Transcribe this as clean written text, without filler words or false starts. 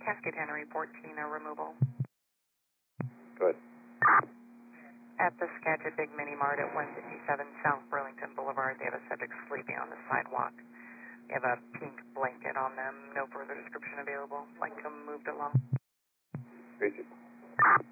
Cascade Henry 14, removal. Good. At the Skagit Big Mini Mart at 157 South Burlington Boulevard, they have a subject sleeping on the sidewalk. They have a pink blanket on them. No further description available. Like them moved along. Basic.